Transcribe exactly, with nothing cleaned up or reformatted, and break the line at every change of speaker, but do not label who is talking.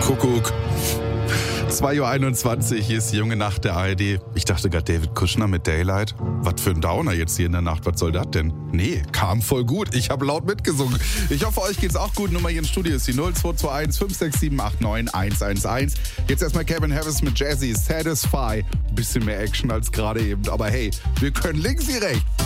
Kuckuck. zwei Uhr einundzwanzig, hier ist die junge Nacht der A R D. Ich dachte gerade, David Kushner mit Daylight. Was für ein Downer jetzt hier in der Nacht, was soll das denn? Nee, kam voll gut. Ich habe laut mitgesungen. Ich hoffe, euch geht's auch gut. Nummer hier ins Studio ist die null zwei zwei eins fünf sechs sieben acht neun eins eins eins. Jetzt erstmal Kevin Harris mit Jazzy, Satisfy. Bisschen mehr Action als gerade eben. Aber hey, wir können links wie rechts.